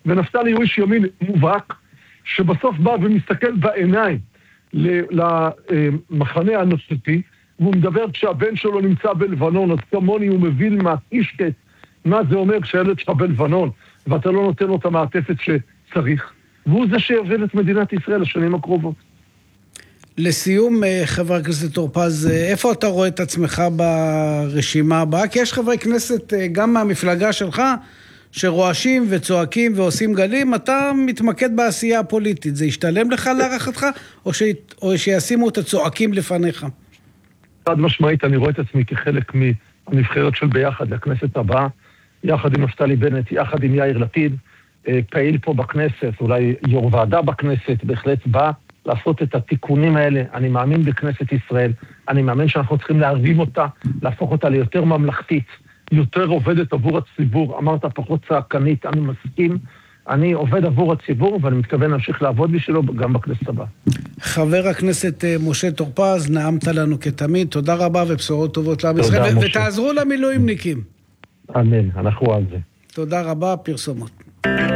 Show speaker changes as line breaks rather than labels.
ונפתלי הוא איש ימין מובהק, שבסוף בא ומסתכל בעיניים למחנה הנוצרי, והוא מדבר כשהבן שלו נמצא בלבנון, אז כמוני הוא מבין מהאישקט, מה זה אומר כשהילד שלך בלבנון, ואתה לא נותן לו את המעטפת שצריך. והוא זה שיוביל את מדינת ישראל לשנים הקרובות.
לסיום, חבר הכנסת טור פז, איפה אתה רואה את עצמך ברשימה הבאה? כי יש חברי כנסת גם מהמפלגה שלך שרועשים וצועקים ועושים גלים, אתה מתמקד בעשייה הפוליטית. זה ישתלם לך להערכתך, או שישימו את הצועקים לפניך?
חד משמעית, אני רואה את עצמי כחלק מהנבחרת של ביחד לכנסת הבאה, יחד עם נפתלי בנט, יחד עם יאיר לפיד, פעיל פה בכנסת, אולי יו"ר ועדה בכנסת, בהחלט בא לעשות את התיקונים האלה. אני מאמין בכנסת ישראל, אני מאמין שאנחנו צריכים להרבים אותה, להפוך אותה ליותר ממלכתית, יותר עובדת עבור הציבור. אמרת פחות צעקנית, אני מסכים, אני עובד עבור הציבור, ואני מתכוון להמשיך לעבוד בשבילו גם בכנסת הבאה.
חבר הכנסת משה טור פז, נעמת לנו כתמיד, תודה רבה ובשורות טובות לעם ישראל, ותעזרו למילואימניקים.
אמן, אנחנו על זה.
תודה רבה, פרסומות.